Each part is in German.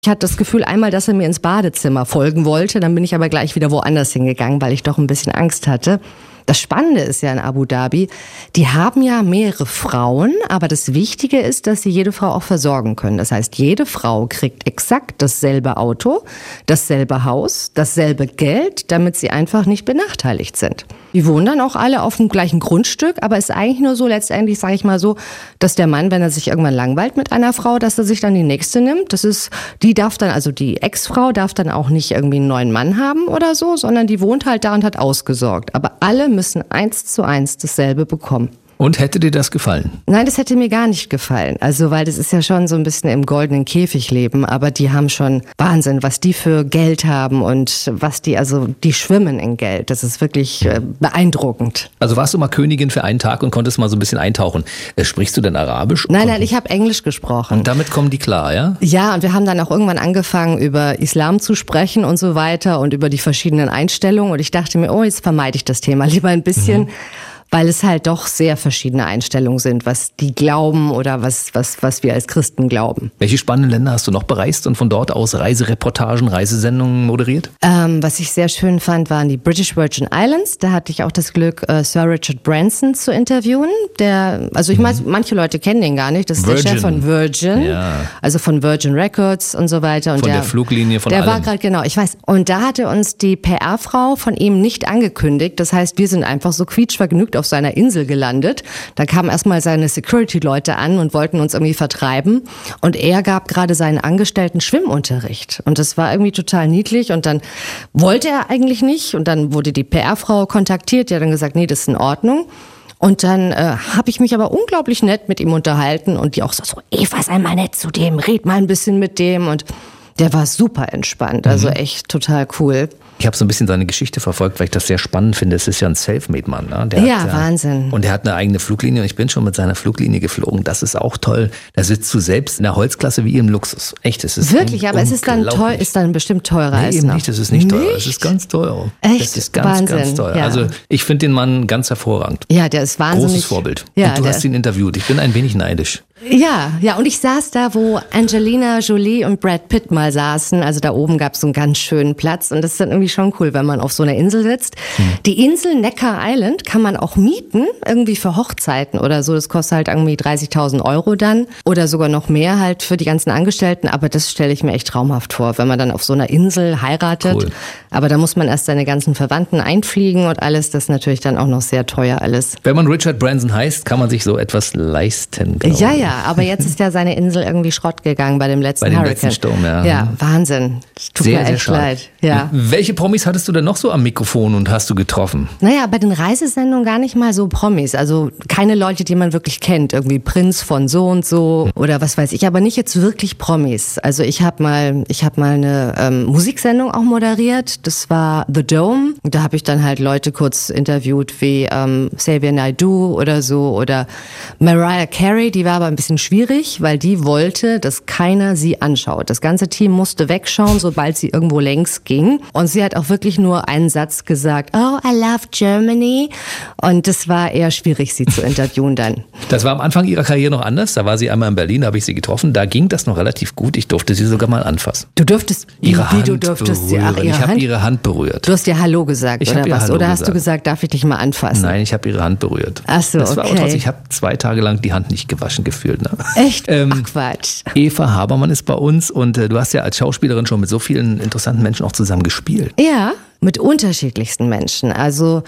Ich hatte das Gefühl einmal, dass er mir ins Badezimmer folgen wollte, dann bin ich aber gleich wieder woanders hingegangen, weil ich doch ein bisschen Angst hatte. Das Spannende ist ja in Abu Dhabi, die haben ja mehrere Frauen, aber das Wichtige ist, dass sie jede Frau auch versorgen können. Das heißt, jede Frau kriegt exakt dasselbe Auto, dasselbe Haus, dasselbe Geld, damit sie einfach nicht benachteiligt sind. Die wohnen dann auch alle auf dem gleichen Grundstück, aber es ist eigentlich nur so, letztendlich sage ich mal so, dass der Mann, wenn er sich irgendwann langweilt mit einer Frau, dass er sich dann die nächste nimmt. Das ist, die darf dann, also die Ex-Frau darf dann auch nicht irgendwie einen neuen Mann haben oder so, sondern die wohnt halt da und hat ausgesorgt. Aber alle müssen 1:1 dasselbe bekommen. Und hätte dir das gefallen? Nein, das hätte mir gar nicht gefallen. Also, weil das ist ja schon so ein bisschen im goldenen Käfig leben, aber die haben schon Wahnsinn, was die für Geld haben und was die, also die schwimmen in Geld. Das ist wirklich beeindruckend. Also warst du mal Königin für einen Tag und konntest mal so ein bisschen eintauchen. Sprichst du denn Arabisch? Nein, ich habe Englisch gesprochen. Und damit kommen die klar, ja? Ja, und wir haben dann auch irgendwann angefangen, über Islam zu sprechen und so weiter und über die verschiedenen Einstellungen. Und ich dachte mir, oh, jetzt vermeide ich das Thema lieber ein bisschen. Weil es halt doch sehr verschiedene Einstellungen sind, was die glauben oder was wir als Christen glauben. Welche spannenden Länder hast du noch bereist und von dort aus Reisereportagen, Reisesendungen moderiert? Was ich sehr schön fand, waren die British Virgin Islands. Da hatte ich auch das Glück, Sir Richard Branson zu interviewen. Ich meine, manche Leute kennen den gar nicht. Das ist Virgin. Der Chef von Virgin, also von Virgin Records und so weiter. Und von der Fluglinie, von allem. Der war gerade, genau, ich weiß. Und da hatte uns die PR-Frau von ihm nicht angekündigt. Das heißt, wir sind einfach so quietschvergnügt auf seiner Insel gelandet. Da kamen erstmal seine Security-Leute an und wollten uns irgendwie vertreiben. Und er gab gerade seinen Angestellten Schwimmunterricht. Und das war irgendwie total niedlich. Und dann wollte er eigentlich nicht. Und dann wurde die PR-Frau kontaktiert. Die hat dann gesagt, nee, das ist in Ordnung. Und dann habe ich mich aber unglaublich nett mit ihm unterhalten. Und die auch so, Eva, sei mal nett zu dem, red mal ein bisschen mit dem. Und der war super entspannt. Also echt total cool. Ich habe so ein bisschen seine Geschichte verfolgt, weil ich das sehr spannend finde. Es ist ja ein Selfmade-Mann. Ne? Wahnsinn. Und er hat eine eigene Fluglinie und ich bin schon mit seiner Fluglinie geflogen. Das ist auch toll. Da sitzt du selbst in der Holzklasse wie im Luxus. Echt, es ist wirklich, aber es ist dann teuer, ist dann bestimmt teurer als eben noch. Nicht, es ist nicht teuer. Es ist ganz teuer. Echt? Es ist ganz, Wahnsinn. Ganz teuer. Ja. Also ich finde den Mann ganz hervorragend. Ja, der ist wahnsinnig. Großes Vorbild. Ja, und du hast ihn interviewt. Ich bin ein wenig neidisch. Ja, und ich saß da, wo Angelina Jolie und Brad Pitt mal saßen. Also da oben gab es so einen ganz schönen Platz und das ist dann irgendwie schon cool, wenn man auf so einer Insel sitzt. Die Insel Necker Island kann man auch mieten, irgendwie für Hochzeiten oder so. Das kostet halt irgendwie 30.000 € dann oder sogar noch mehr halt für die ganzen Angestellten. Aber das stelle ich mir echt traumhaft vor, wenn man dann auf so einer Insel heiratet. Cool. Aber da muss man erst seine ganzen Verwandten einfliegen und alles. Das ist natürlich dann auch noch sehr teuer alles. Wenn man Richard Branson heißt, kann man sich so etwas leisten, glaube ich. Ja, aber jetzt ist ja seine Insel irgendwie Schrott gegangen bei dem letzten Hurricane. Letzten Sturm, ja. Ja, Wahnsinn. Tut mir echt leid. Ja. Welche Promis hattest du denn noch so am Mikrofon und hast du getroffen? Naja, bei den Reisesendungen gar nicht mal so Promis. Also keine Leute, die man wirklich kennt. Irgendwie Prinz von so und so oder was weiß ich. Aber nicht jetzt wirklich Promis. Also ich habe mal eine Musiksendung auch moderiert. Das war The Dome. Und da habe ich dann halt Leute kurz interviewt wie Xavier Naidoo oder so. Oder Mariah Carey, die war aber ein bisschen schwierig, weil die wollte, dass keiner sie anschaut. Das ganze Team musste wegschauen, sobald sie irgendwo längs ging. Und sie hat auch wirklich nur einen Satz gesagt, oh, I love Germany. Und das war eher schwierig, sie zu interviewen dann. Das war am Anfang ihrer Karriere noch anders. Da war sie einmal in Berlin, da habe ich sie getroffen. Da ging das noch relativ gut. Ich durfte sie sogar mal anfassen. Du durftest ihre Hand berühren. Ich habe ihre Hand berührt. Du hast ihr Hallo gesagt oder was? Oder hast du gesagt, darf ich dich mal anfassen? Nein, ich habe ihre Hand berührt. Ach so, das war okay. auch trotzdem, ich habe 2 Tage lang die Hand nicht gewaschen gefühlt. Ne? Echt? Ach Quatsch. Eva Habermann ist bei uns und du hast ja als Schauspielerin schon mit so vielen interessanten Menschen auch zusammen gespielt. Ja, mit unterschiedlichsten Menschen. Also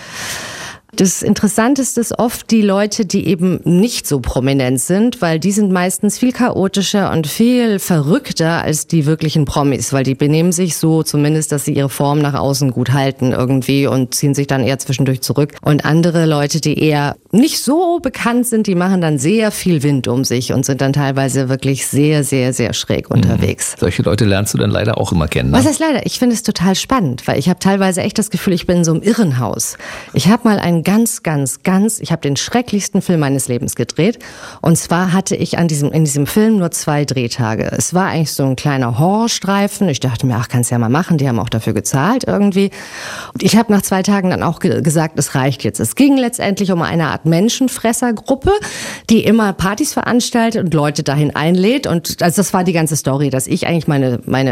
das Interessanteste ist oft die Leute, die eben nicht so prominent sind, weil die sind meistens viel chaotischer und viel verrückter als die wirklichen Promis, weil die benehmen sich so zumindest, dass sie ihre Form nach außen gut halten irgendwie und ziehen sich dann eher zwischendurch zurück. Und andere Leute, die eher nicht so bekannt sind, die machen dann sehr viel Wind um sich und sind dann teilweise wirklich sehr, sehr, sehr schräg unterwegs. Solche Leute lernst du dann leider auch immer kennen. Ne? Was heißt leider? Ich finde es total spannend, weil ich habe teilweise echt das Gefühl, ich bin in so einem Irrenhaus. Ich habe mal einen ich habe den schrecklichsten Film meines Lebens gedreht. Und zwar hatte ich in diesem Film nur 2 Drehtage. Es war eigentlich so ein kleiner Horrorstreifen. Ich dachte mir, kannst ja mal machen. Die haben auch dafür gezahlt irgendwie. Und ich habe nach 2 Tagen dann auch gesagt, es reicht jetzt. Es ging letztendlich um eine Art Menschenfressergruppe, die immer Partys veranstaltet und Leute dahin einlädt. Und also das war die ganze Story, dass ich eigentlich meine